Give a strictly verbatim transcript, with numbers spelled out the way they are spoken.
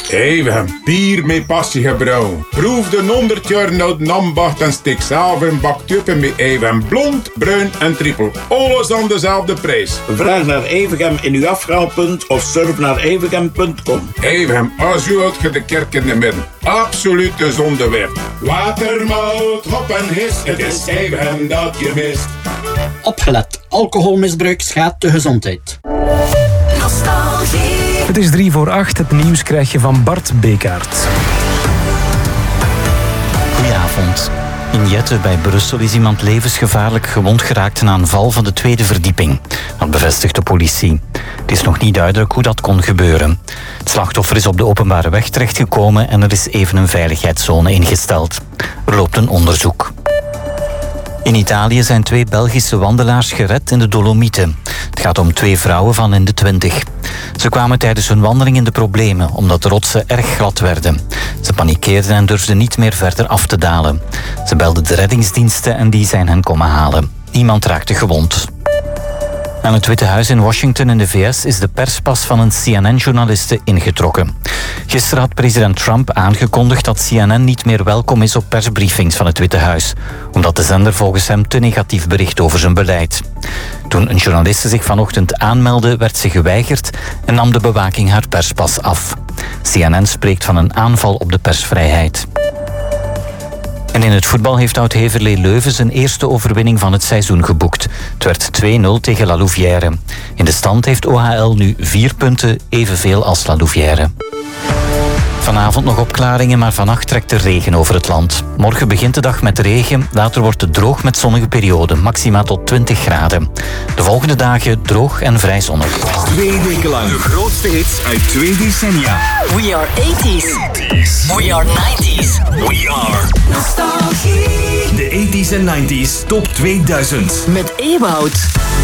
Even bier met passie gebrouwen. Proef de honderd jaar oud nambacht en stik zelf een bak tuppen met even blond, bruin en trippel. Alles aan dezelfde prijs. Vraag naar Evegem in uw afhaalpunt of surf naar evegem punt com. Even, als u uit de kerk in de midden. Absoluut de zonde weg. Watermout, hop en his, het is even dat je mist. Opgelet, alcoholmisbruik schaadt de gezondheid. Nostalgie. Het is drie voor acht, het nieuws krijg je van Bart Bekaert. Goedenavond. In Jette bij Brussel is iemand levensgevaarlijk gewond geraakt na een val van de tweede verdieping. Dat bevestigt de politie. Het is nog niet duidelijk hoe dat kon gebeuren. Het slachtoffer is op de openbare weg terechtgekomen en er is even een veiligheidszone ingesteld. Er loopt een onderzoek. In Italië zijn twee Belgische wandelaars gered in de Dolomieten. Het gaat om twee vrouwen van in de twintig. Ze kwamen tijdens hun wandeling in de problemen, omdat de rotsen erg glad werden. Ze panikeerden en durfden niet meer verder af te dalen. Ze belden de reddingsdiensten en die zijn hen komen halen. Niemand raakte gewond. Aan het Witte Huis in Washington in de V S is de perspas van een C N N-journaliste ingetrokken. Gisteren had president Trump aangekondigd dat C N N niet meer welkom is op persbriefings van het Witte Huis, omdat de zender volgens hem te negatief bericht over zijn beleid. Toen een journaliste zich vanochtend aanmeldde, werd ze geweigerd en nam de bewaking haar perspas af. C N N spreekt van een aanval op de persvrijheid. En in het voetbal heeft Oud-Heverlee Leuven zijn eerste overwinning van het seizoen geboekt. Het werd twee nul tegen La Louvière. In de stand heeft O H L nu vier punten, evenveel als La Louvière. Vanavond nog opklaringen, maar vannacht trekt de regen over het land. Morgen begint de dag met regen, later wordt het droog met zonnige perioden, maxima tot twintig graden. De volgende dagen droog en vrij zonnig. Twee weken lang de grootste hits uit twee decennia. We are eighties. We are nineties. We are Nostalgie. de eighties en nineties Top tweeduizend. Met Ewout.